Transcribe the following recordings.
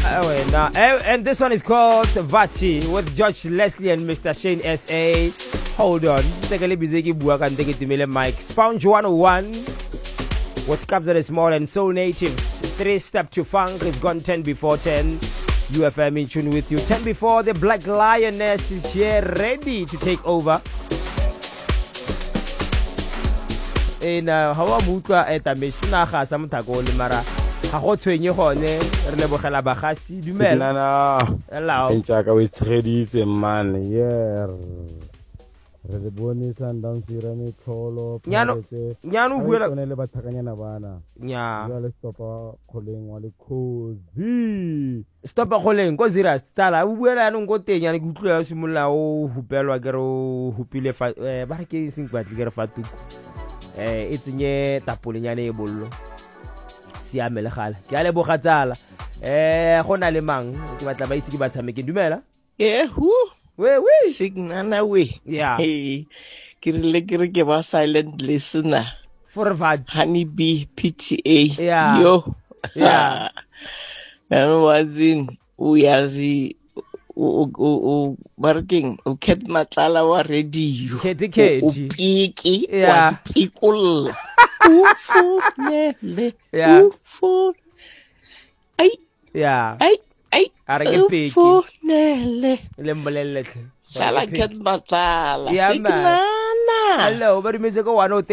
And this one is called Vachi with Josh Leslie and Mr. Shane S.A. Hold on. Take a busy work and take it to Mike. Sponge 101 with Kabza the Small and Soul Natives. 3 Step to Funk is gone 10 before 10. UFM in tune with you. 10 before the Black Lioness is here ready to take over. In hawa mutwa etameshuna ga sa mthako le mara ga go tshwenye gone re le bogela bagasi dumela hello ntaka we tsheditse man yeah re le bone Sundowns ira me tlholo nyano buela le bathakanyana bana nya le stopa kholeng wa le khozi stopa kholeng ko zira stala o buela no go teng yana ke utlwa se molao hupelwa ke ro hupile ba re ke seng batli ke re fatuku itsenye tapolenyane e bollo siamele gala ke a le bogatsala gona le mang ke batla ba itse ke ba tshameke dumela we signana we yeah ke re ke ba silent listener for vad honeybee PTA yeah yo yeah and wazin uyazi working uket matlala wa radio upiki wa pikul ufunele ufun ai arake piki ufunele lembolele sala ket matlala signana hello bari music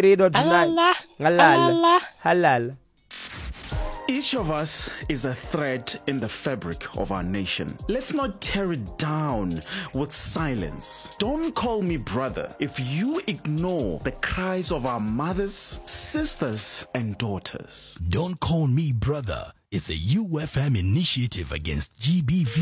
103.9 halal. Each of us is a thread in the fabric of our nation. Let's not tear it down with silence. Don't call me brother if you ignore the cries of our mothers, sisters, and daughters. Don't call me brother. It's a UFM initiative against GBV.